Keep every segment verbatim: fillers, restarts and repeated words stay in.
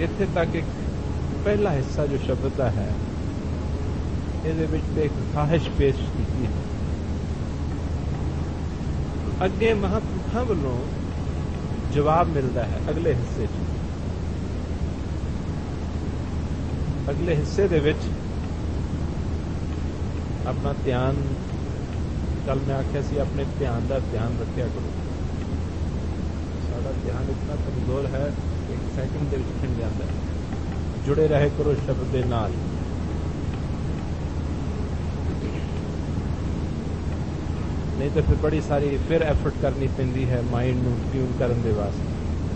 ਇੱਥੇ ਤੱਕ ਇੱਕ ਪਹਿਲਾ ਹਿੱਸਾ ਜੋ ਸ਼ਬਦ ਦਾ ਹੈ ਇਹਦੇ ਵਿੱਚ ਤੇ ਇੱਕ ਖਾਹਿਸ਼ ਪੇਸ਼ ਕੀਤੀ ਹੈ। ਅੱਗੇ ਮਹਾਂਪੁਰਖਾਂ ਵੱਲੋਂ ਜਵਾਬ ਮਿਲਦਾ ਹੈ ਅਗਲੇ ਹਿੱਸੇ 'ਚ। ਅਗਲੇ ਹਿੱਸੇ ਦੇ ਵਿੱਚ ਆਪਣਾ ਧਿਆਨ, ਕੱਲ ਮੈਂ ਆਖਿਆ ਸੀ ਆਪਣੇ ਧਿਆਨ ਦਾ ਧਿਆਨ ਰੱਖਿਆ ਕਰੋ। ਸਾਡਾ ਧਿਆਨ ਇਤਨਾ ਕਮਜ਼ੋਰ ਹੈ ਕਿ ਇੱਕ ਸੈਕਿੰਡ ਦੇ ਵਿੱਚ ਖਿੰਡ ਜਾਂਦਾ ਹੈ। ਜੁੜੇ ਰਹੇ ਕਰੋ ਸ਼ਬਦ ਦੇ ਨਾਲ। नहीं तो फिर बड़ी सारी फिर एफर्ट करनी पैंदी है माइंड नूं ट्यून करन दे वास्ते।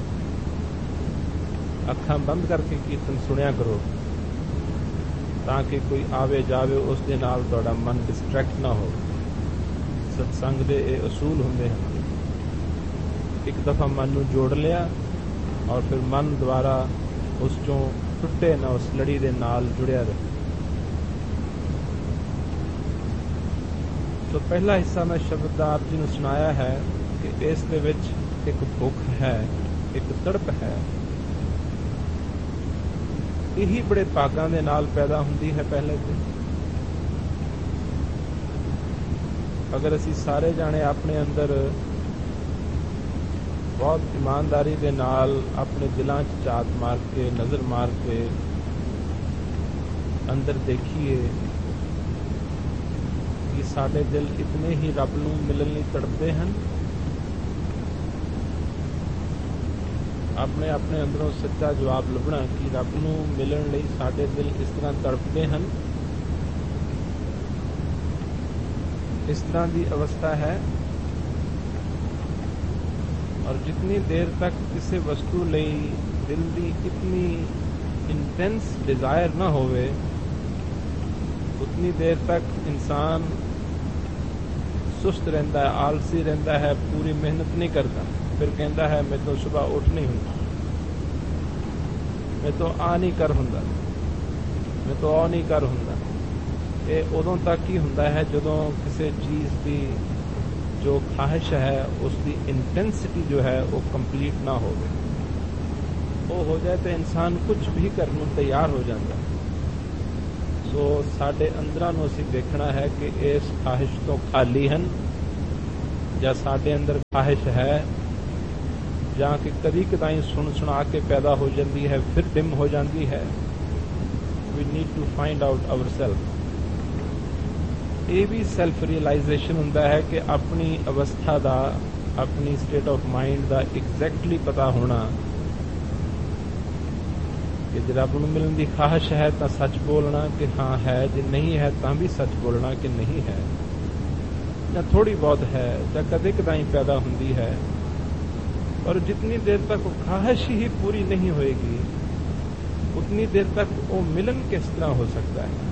अखां बंद करके कीर्तन सुनिया करो ताकि कोई आवे जावे उस दे नाल तुहाडा मन डिस्ट्रैक्ट ना हो। सत्संग दे ये असूल हुंदे हैं। एक दफा मन नूं जोड़ लिया और फिर मन द्वारा उस चों टुटे ना, उस लड़ी दे नाल जुड़िया रहे। तो पहला हिस्सा मैं शब्द आप जी ने सुनाया है कि इस दे विच एक भुख है, एक तड़प है। यही बड़े भागां दे नाल पैदा हुंदी है पहले तो। अगर असी सारे जाने अपने अंदर बहुत ईमानदारी दे नाल अपने दिलां च झात मार के, नज़र मार के अंदर देखिए कि साडे दिल इतने ही रब नूं मिलण लई तड़पदे हन। अपने अपने अंदरों सच्चा जवाब लभना कि रब नूं मिलण लई साडे दिल इस तरह तड़पदे हन। इस तरह की अवस्था है। और जितनी देर तक किसी वस्तु लई दिल की इतनी इंटेंस डिजायर ना होवे उतनी देर तक इंसान सुस्त रहता है, आलसी रहता है, पूरी मेहनत नहीं करता। फिर कहता है मैं तो सुबह उठ नहीं हुंदा, मैं तो आ नहीं कर हुंदा, मैं तो आ नहीं कर हुंदा। ये उदों तक ही हुंदा है जदों किसी चीज़ की जो ख्वाहिश है उसकी इंटेंसिटी जो है वो कंप्लीट ना हो। वो हो जाए तो इंसान कुछ भी करने को तैयार हो जाता है। सो साडे अंदरां नूं असीं देखना है कि इस ख्वाहिश तो खाली हन या साडे अंदर ख्वाहिश है जां कि कदी कदाई सुन सुना के पैदा हो जाती है फिर डिम हो जाती है। We need to find out our self. ये भी सेल्फ रियलाइजेशन हुंदा है कि अपनी अवस्था दा, अपनी स्टेट ऑफ माइंड दा एग्जैक्टली पता होना कि जो रब नूं मिलण दी ख्वाहिश है तो सच बोलना कि हाँ है, जो नहीं है तो भी सच बोलना कि नहीं है, या थोड़ी बहुत है या कदे कदाई पैदा हुंदी है। और जितनी देर तक वो ख्वाहिश ही पूरी नहीं होएगी उतनी देर तक वो मिलन किस तरह हो सकता है।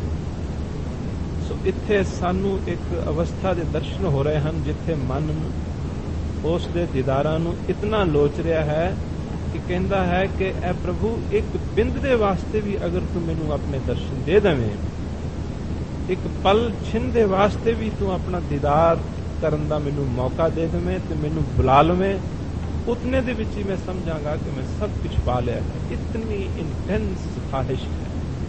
सो इत्थे सानू एक अवस्था दे दर्शन हो रहे हैं जिथे मन उस दे दीदारां नूं इतना लोच रहा है कि कहता है कि ए प्रभु एक बिंद दे वास्ते भी अगर तू मैनू अपने दर्शन दे देवें, एक पल छिन दे वास्ते भी तू अपना दीदार करन दा मैनू मौका दे देवें तो मैनू बुला लवें, उतने दे विच ही मैं समझांगा कि मैं सब कुछ पा लिया है। इतनी इंटेंस ख्वाहिश है।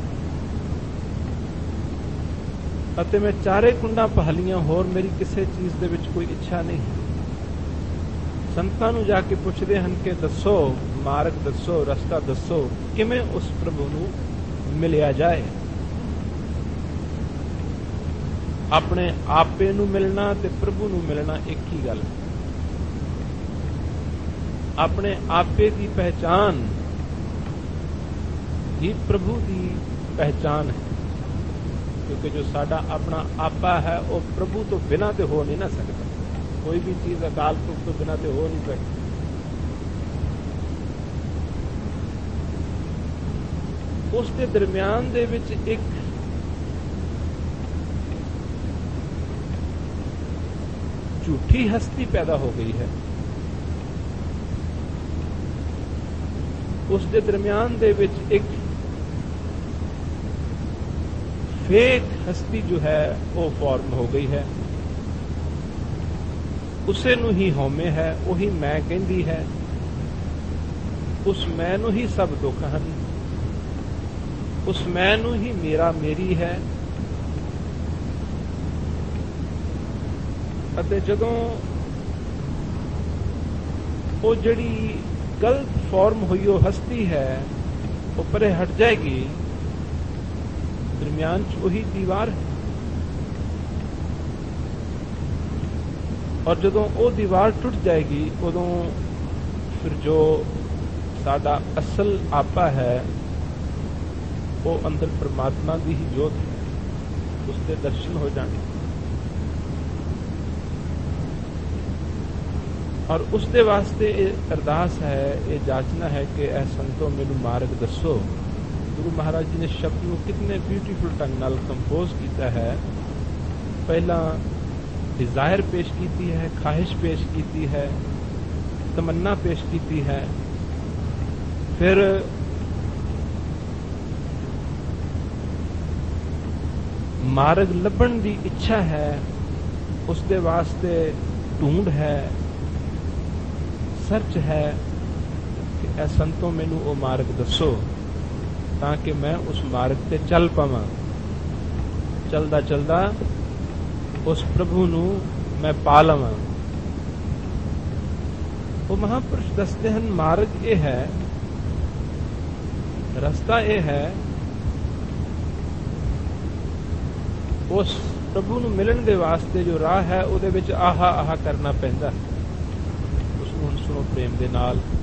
अते मैं चारे कुंडा पहलियां होर मेरी किसी चीज दे विच कोई इच्छा नहीं है। संतां नूं जाके पुछदे हन कि दसो मार्ग दसो, रस्ता दसो किवें उस प्रभु नूं मिलिया जाए। अपने आपे नूं मिलना ते प्रभु नूं मिलना एक ही गल। अपने आपे की पहचान ही प्रभु की पहचान है, क्योंकि जो साडा अपना आपा है वो प्रभु तो बिना ते हो नहीं ना सकता। कोई भी चीज अकाल पुरख तो बिना ते हो नहीं सकती। उसके दरम्यान दे विच एक झूठी हस्ती पैदा हो गई है। उसके दरम्यान दे विच एक फेक हस्ती जो है वो फॉर्म हो गई है। उसे नूं ही हौमे है, वही मैं कहंदी है। ਉਸ ਮੈਂ ਨੂੰ ਹੀ ਸਭ ਦੁੱਖ ਹਨ, ਉਸ ਮੈਂ ਨੂੰ ਹੀ ਮੇਰਾ ਮੇਰੀ ਹੈ। ਅਤੇ ਜਦੋਂ ਉਹ ਜਿਹੜੀ ਗਲਤ ਫਾਰਮ ਹੋਈ ਉਹ ਹਸਤੀ ਹੈ ਉਹ ਪਰੇ ਹਟ ਜਾਏਗੀ, ਦਰਮਿਆਨ ਚ ਉਹੀ ਦੀਵਾਰ ਹੈ। ਔਰ ਜਦੋਂ ਉਹ ਦੀਵਾਰ ਟੁੱਟ ਜਾਏਗੀ ਉਦੋਂ ਫਿਰ ਜੋ ਸਾਡਾ ਅਸਲ ਆਪਾ ਹੈ ਉਹ ਅੰਦਰ ਪਰਮਾਤਮਾ ਦੀ ਹੀ ਜੋਤ ਹੈ, ਉਸ ਦੇ ਦਰਸ਼ਨ ਹੋ ਜਾਣਗੇ। ਔਰ ਉਸ ਦੇ ਵਾਸਤੇ ਇਹ ਅਰਦਾਸ ਹੈ, ਇਹ ਜਾਚਨਾ ਹੈ ਕਿ ਐ ਸੰਤੋ ਮੈਨੂੰ ਮਾਰਗ ਦੱਸੋ। ਗੁਰੂ ਮਹਾਰਾਜ ਜੀ ਨੇ ਸ਼ਬਦ ਨੂੰ ਕਿਤਨੇ ਬਿਊਟੀਫੁਲ ਢੰਗ ਨਾਲ ਕੰਪੋਜ਼ ਕੀਤਾ ਹੈ। ਪਹਿਲਾਂ ਡਿਜ਼ਾਇਰ ਪੇਸ਼ ਕੀਤੀ ਹੈ, ਖਾਹਿਸ਼ ਪੇਸ਼ ਕੀਤੀ ਹੈ, ਤਮੰਨਾ ਪੇਸ਼ ਕੀਤੀ ਹੈ, ਫਿਰ ਮਾਰਗ ਲੱਭਣ ਦੀ ਇੱਛਾ ਹੈ, ਉਸ ਦੇ ਵਾਸਤੇ ਢੂੰਡ ਹੈ, ਸਰਚ ਹੈ ਕਿ ਐ ਸੰਤੋ ਮੈਨੂੰ ਉਹ ਮਾਰਗ ਦੱਸੋ ਤਾਂ ਕਿ ਮੈਂ ਉਸ ਮਾਰਗ ਤੇ ਚੱਲ ਪਾਵਾਂ। ਚਲਦਾ ਚਲਦਾ ਉਸ ਪ੍ਰਭੂ ਨੂੰ ਮੈਂ ਪਾ ਲਵਾਂ। ਉਹ ਮਹਾਂਪੁਰਸ਼ ਦੱਸਦੇ ਹਨ ਮਾਰਗ ਇਹ ਹੈ, ਰਸਤਾ ਇਹ ਹੈ, ਉਸ ਪ੍ਰਭੂ ਨੂੰ ਮਿਲਣ ਦੇ ਵਾਸਤੇ ਜੋ ਰਾਹ ਹੈ ਉਹਦੇ ਵਿੱਚ ਆਹਾ ਆਹਾ ਕਰਨਾ ਪੈਂਦਾ। ਉਸ ਨੂੰ ਸੁਣੋ ਪ੍ਰੇਮ ਦੇ ਨਾਲ।